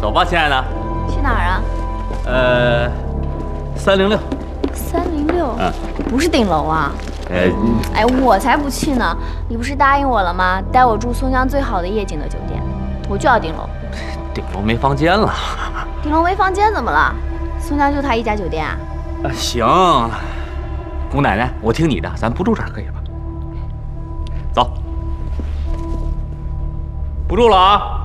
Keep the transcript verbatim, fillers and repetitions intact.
走吧，亲爱的。 去哪儿啊？ 呃，三零六。 三零六。 嗯， 不是顶楼啊。 呃， 哎，我才不去呢！你不是答应我了吗？带我住松江最好的夜景的酒店，我就要顶楼。 顶楼没房间了。 顶楼没房间怎么了？松江就他一家酒店啊？ 啊，行，姑奶奶，我听你的，咱不住这儿可以吧？走，不住了啊。